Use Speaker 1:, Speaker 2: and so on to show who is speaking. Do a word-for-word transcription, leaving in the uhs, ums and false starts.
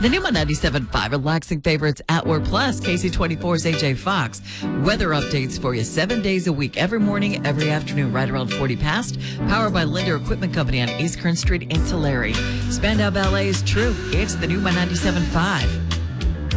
Speaker 1: The new My ninety-seven point five relaxing favorites at Work Plus, K C twenty-four's A J Fox. Weather updates for you seven days a week, every morning, every afternoon, right around forty past. Powered by Linder Equipment Company on East Kern Street in Tulare. Spandau Ballet is true. It's the new My ninety-seven point five.